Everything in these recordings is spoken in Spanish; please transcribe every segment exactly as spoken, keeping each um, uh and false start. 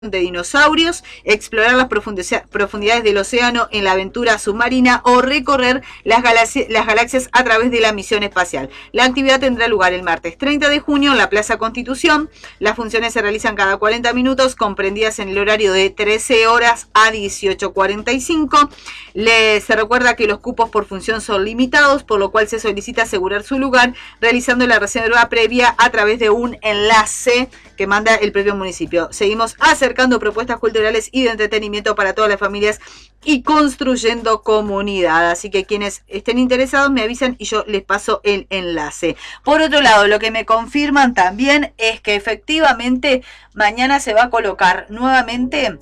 de dinosaurios, explorar las profundidades del océano en la aventura submarina o recorrer las, galaxias, las galaxias a través de la misión espacial. La actividad tendrá lugar el martes treinta de junio en la Plaza Constitución. Las funciones se realizan cada cuarenta minutos, comprendidas en el horario de trece horas a dieciocho cuarenta y cinco. Le, se recuerda que los cupos por función son limitados, por lo cual se solicita asegurar su lugar realizando la reserva previa a través de un enlace que manda el propio municipio. Seguimos acercando propuestas culturales y de entretenimiento para todas las familias y construyendo comunidad. Así que quienes estén interesados me avisan y yo les paso el enlace. Por otro lado, lo que me confirman también es que efectivamente mañana se va a colocar nuevamente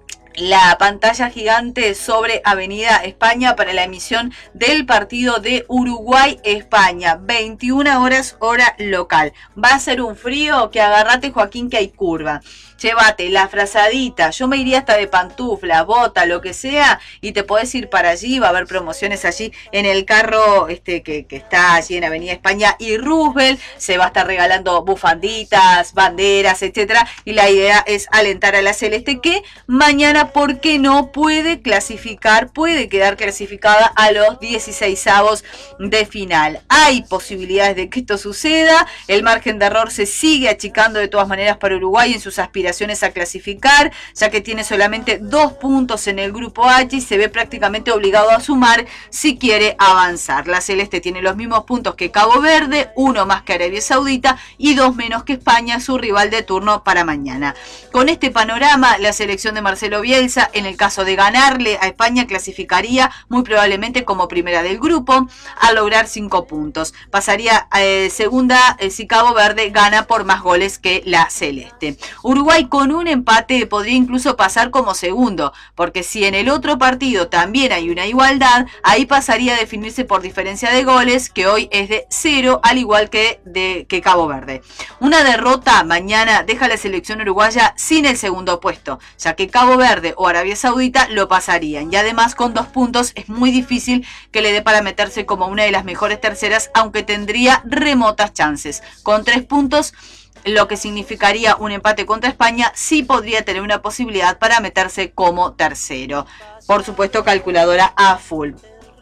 la pantalla gigante sobre Avenida España para la emisión del partido de Uruguay-España, veintiuna horas hora local. Va a ser un frío que agarrate, Joaquín, que hay curva. Llévate la frazadita, yo me iría hasta de pantufla, bota, lo que sea, y te podés ir para allí. Va a haber promociones allí en el carro este que, que está allí en Avenida España y Roosevelt. Se va a estar regalando bufanditas, banderas, etcétera. Y la idea es alentar a la Celeste, que mañana, ¿por qué no?, puede clasificar, puede quedar clasificada a los dieciseisavos de final. Hay posibilidades de que esto suceda. El margen de error se sigue achicando de todas maneras para Uruguay en sus aspiraciones a clasificar, ya que tiene solamente dos puntos en el grupo H y se ve prácticamente obligado a sumar si quiere avanzar. La Celeste tiene los mismos puntos que Cabo Verde, uno más que Arabia Saudita y dos menos que España, su rival de turno para mañana. Con este panorama, la selección de Marcelo Bielsa, en el caso de ganarle a España, clasificaría muy probablemente como primera del grupo al lograr cinco puntos. Pasaría eh, segunda eh, si Cabo Verde gana por más goles que la Celeste. Uruguay con un empate podría incluso pasar como segundo, porque si en el otro partido también hay una igualdad, ahí pasaría a definirse por diferencia de goles, que hoy es de cero, al igual que, de, que Cabo Verde. Una derrota mañana deja a la selección uruguaya sin el segundo puesto, ya que Cabo Verde o Arabia Saudita lo pasarían, y además con dos puntos es muy difícil que le dé para meterse como una de las mejores terceras, aunque tendría remotas chances. Con tres puntos, lo que significaría un empate contra España, sí podría tener una posibilidad para meterse como tercero. Por supuesto, calculadora a full.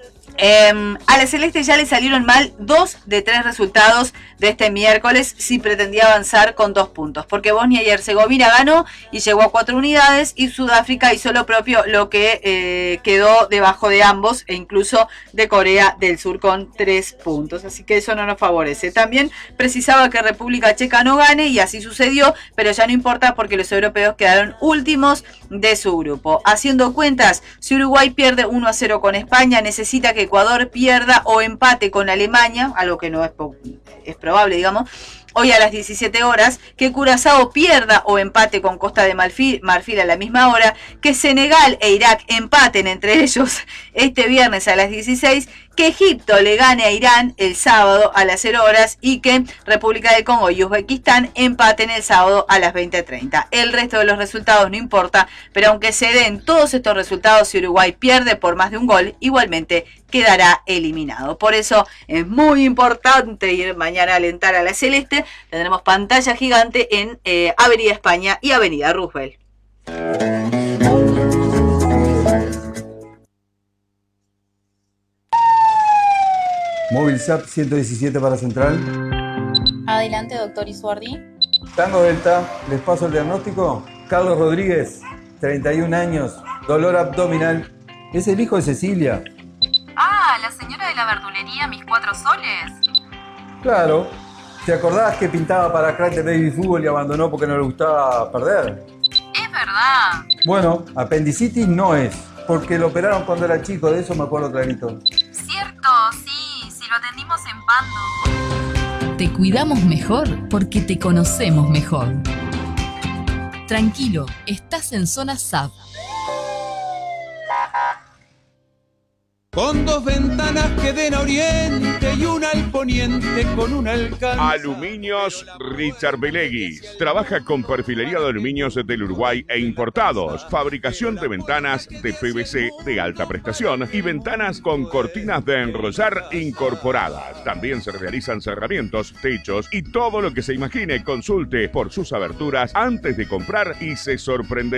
Eh, a la Celeste ya le salieron mal dos de tres resultados de este miércoles si pretendía avanzar con dos puntos, porque Bosnia y Herzegovina ganó y llegó a cuatro unidades, y Sudáfrica hizo lo propio, lo que eh, quedó debajo de ambos e incluso de Corea del Sur con tres puntos, así que eso no nos favorece. También precisaba que República Checa no gane y así sucedió, pero ya no importa porque los europeos quedaron últimos de su grupo. Haciendo cuentas, si Uruguay pierde uno a cero con España, necesita que Ecuador pierda o empate con Alemania, algo que no es, es probable, digamos, hoy a las diecisiete horas, que Curazao pierda o empate con Costa de Marfil, Marfil a la misma hora, que Senegal e Irak empaten entre ellos este viernes a las dieciséis, que Egipto le gane a Irán el sábado a las cero horas y que República del Congo y Uzbekistán empaten el sábado a las veinte treinta. El resto de los resultados no importa, pero aunque se den todos estos resultados, si Uruguay pierde por más de un gol, igualmente quedará eliminado. Por eso es muy importante ir mañana a alentar a la Celeste. Tendremos pantalla gigante en eh, Avenida España y Avenida Roosevelt. Móvil S A P ciento diecisiete para Central. Adelante, doctor Isuardi. Tango Delta, les paso el diagnóstico. Carlos Rodríguez, treinta y un años, dolor abdominal. Es el hijo de Cecilia. Ah, la señora de la verdulería Mis Cuatro Soles. Claro. ¿Te acordás que pintaba para Crack de Baby Fútbol y abandonó porque no le gustaba perder? Es verdad. Bueno, apendicitis no es, porque lo operaron cuando era chico, de eso me acuerdo clarito. Cierto, sí, sí lo atendimos en Pando. Te cuidamos mejor porque te conocemos mejor. Tranquilo, estás en Zona S A P. con dos ventanas que den a oriente y una al poniente con un alcance. Aluminios Richard Beleguis. Trabaja con perfilería de aluminios del Uruguay e importados. Fabricación de ventanas de P V C de alta prestación y ventanas con cortinas de enrollar incorporadas. También se realizan cerramientos, techos y todo lo que se imagine. Consulte por sus aberturas antes de comprar y se sorprenderá.